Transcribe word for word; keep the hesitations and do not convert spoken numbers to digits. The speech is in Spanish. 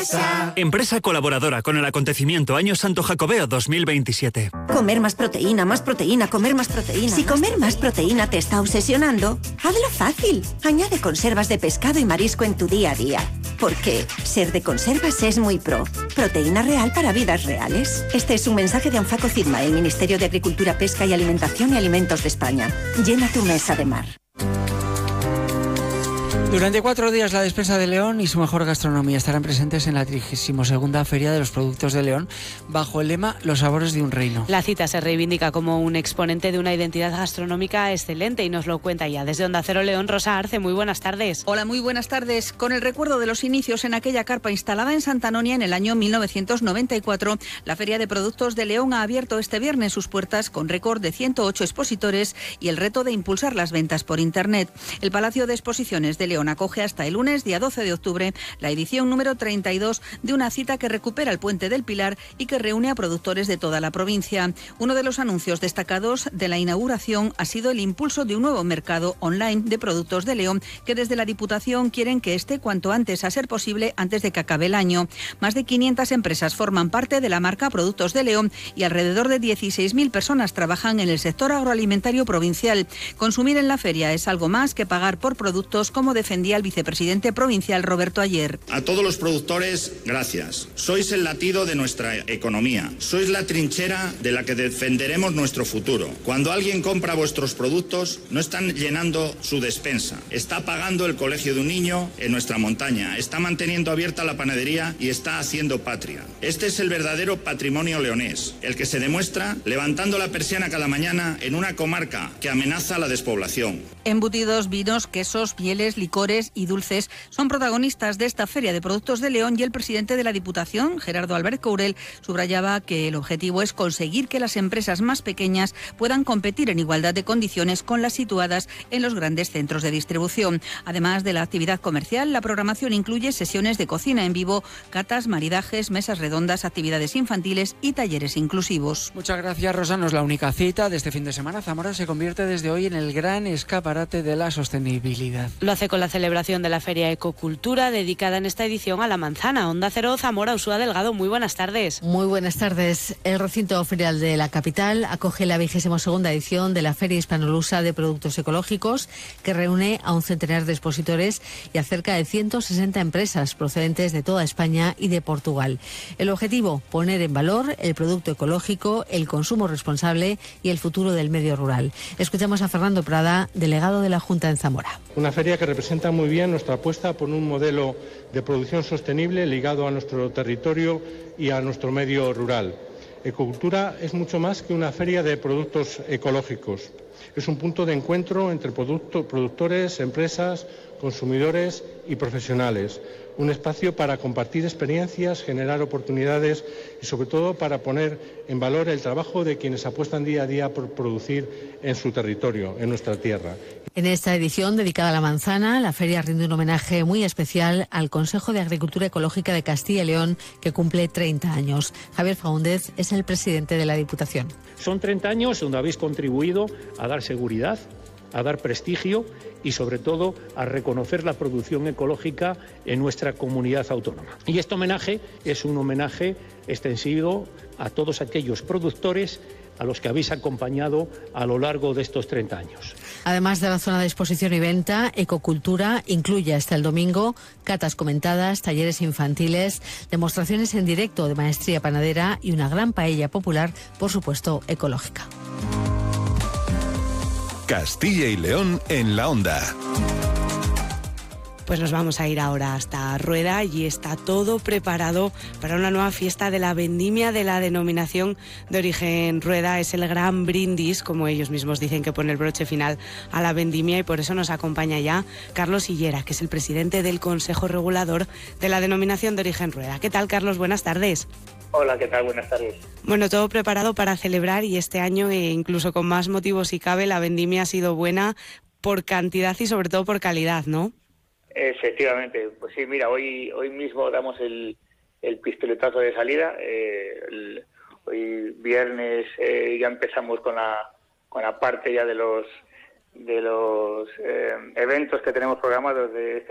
Empresa colaboradora con el acontecimiento Año Santo Jacobeo dos mil veintisiete. Comer más proteína, más proteína, comer más proteína. Si comer más proteína te está obsesionando, hazlo fácil. Añade conservas de pescado y marisco en tu día a día. Porque ser de conservas es muy pro. Proteína real para vidas reales. Este es un mensaje de Anfaco Cidma, el Ministerio de Agricultura, Pesca y Alimentación y Alimentos de España. Llena tu mesa de mar. Durante cuatro días la Despensa de León y su mejor gastronomía estarán presentes en la trigésima segunda Feria de los Productos de León bajo el lema Los sabores de un reino. La cita se reivindica como un exponente de una identidad gastronómica excelente y nos lo cuenta ya desde Onda Cero León, Rosa Arce. Muy buenas tardes. Hola, muy buenas tardes. Con el recuerdo de los inicios en aquella carpa instalada en Santa Anonia en el año mil novecientos noventa y cuatro, la Feria de Productos de León ha abierto este viernes sus puertas con récord de ciento ocho expositores y el reto de impulsar las ventas por Internet. El Palacio de Exposiciones de León acoge hasta el lunes, día doce de octubre, la edición número treinta y dos de una cita que recupera el Puente del Pilar y que reúne a productores de toda la provincia. Uno de los anuncios destacados de la inauguración ha sido el impulso de un nuevo mercado online de productos de León que desde la Diputación quieren que esté cuanto antes, a ser posible, antes de que acabe el año. Más de quinientas empresas forman parte de la marca Productos de León y alrededor de dieciséis mil personas trabajan en el sector agroalimentario provincial. Consumir en la feria es algo más que pagar por productos, como defendía el vicepresidente provincial Roberto Ayer. A todos los productores, gracias. Sois el latido de nuestra economía. Sois la trinchera de la que defenderemos nuestro futuro. Cuando alguien compra vuestros productos, no están llenando su despensa. Está pagando el colegio de un niño en nuestra montaña. Está manteniendo abierta la panadería y está haciendo patria. Este es el verdadero patrimonio leonés, el que se demuestra levantando la persiana cada mañana en una comarca que amenaza la despoblación. Embutidos, vinos, quesos, pieles, licores y dulces son protagonistas de esta Feria de Productos de León y el presidente de la Diputación, Gerardo Albert Courel, subrayaba que el objetivo es conseguir que las empresas más pequeñas puedan competir en igualdad de condiciones con las situadas en los grandes centros de distribución. Además de la actividad comercial, la programación incluye sesiones de cocina en vivo, catas, maridajes, mesas redondas, actividades infantiles y talleres inclusivos. Muchas gracias, Rosa. No es la única cita de este fin de semana. Zamora se convierte desde hoy en el gran escaparate de la sostenibilidad. Lo hace con la celebración de la Feria Ecocultura, dedicada en esta edición a la manzana. Onda Cero, Zamora, Ursúa Delgado, muy buenas tardes. Muy buenas tardes. El recinto ferial de la capital acoge la vigésima segunda edición de la Feria Hispanolusa de Productos Ecológicos, que reúne a un centenar de expositores y a cerca de ciento sesenta empresas procedentes de toda España y de Portugal. El objetivo, poner en valor el producto ecológico, el consumo responsable y el futuro del medio rural. Escuchamos a Fernando Prada, delegado de la Junta en Zamora. Una feria que representa muy bien nuestra apuesta por un modelo de producción sostenible ligado a nuestro territorio y a nuestro medio rural. Ecocultura es mucho más que una feria de productos ecológicos. Es un punto de encuentro entre producto, productores, empresas, consumidores y profesionales. Un espacio para compartir experiencias, generar oportunidades y sobre todo para poner en valor el trabajo de quienes apuestan día a día por producir en su territorio, en nuestra tierra. En esta edición dedicada a la manzana, la feria rinde un homenaje muy especial al Consejo de Agricultura Ecológica de Castilla y León, que cumple treinta años. Javier Faúndez es el presidente de la Diputación. Son treinta años donde habéis contribuido a dar seguridad, a dar prestigio y sobre todo a reconocer la producción ecológica en nuestra comunidad autónoma. Y este homenaje es un homenaje extensivo a todos aquellos productores a los que habéis acompañado a lo largo de estos treinta años. Además de la zona de exposición y venta, Ecocultura incluye hasta el domingo catas comentadas, talleres infantiles, demostraciones en directo de maestría panadera y una gran paella popular, por supuesto, ecológica. Castilla y León en la Onda. Pues nos vamos a ir ahora hasta Rueda y está todo preparado para una nueva fiesta de la vendimia de la denominación de origen Rueda. Es el gran brindis, como ellos mismos dicen, que pone el broche final a la vendimia, y por eso nos acompaña ya Carlos Hillera, que es el presidente del Consejo Regulador de la denominación de origen Rueda. ¿Qué tal, Carlos? Buenas tardes. Hola, ¿qué tal? Buenas tardes. Bueno, todo preparado para celebrar, y este año, e incluso con más motivos si cabe, la vendimia ha sido buena por cantidad y sobre todo por calidad, ¿no? Efectivamente, pues sí, mira, hoy hoy mismo damos el, el pistoletazo de salida. Eh, el, hoy viernes eh, ya empezamos con la con la parte ya de los de los eh, eventos que tenemos programados de este